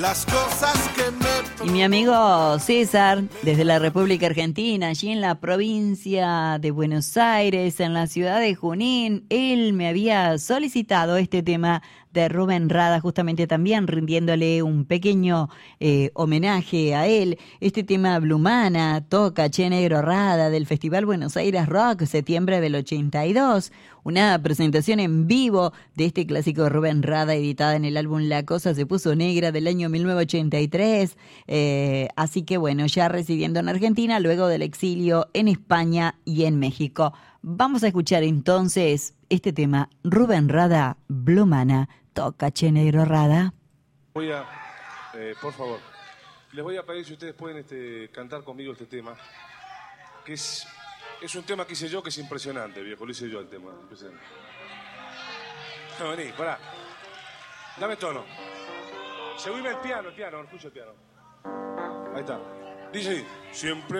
Las cosas que me... Y mi amigo César, desde la República Argentina, allí en la provincia de Buenos Aires, en la ciudad de Junín, él me había solicitado este tema de Rubén Rada, justamente también rindiéndole un pequeño homenaje a él. Este tema Blumana, toca Che Negro Rada del Festival Buenos Aires Rock, septiembre del 82. Una presentación en vivo de este clásico de Rubén Rada, editada en el álbum La Cosa se puso negra del año 1983. Así que bueno, ya residiendo en Argentina, luego del exilio en España y en México. Vamos a escuchar entonces este tema, Rubén Rada, Blumana, toca Che Negro Rada. Voy a, por favor, les voy a pedir si ustedes pueden cantar conmigo este tema, que es un tema que hice yo que es impresionante, viejo, lo hice yo el tema, impresionante. No, vení, pará, dame tono. Seguime el piano, escucho el piano. Ahí está. Dice, siempre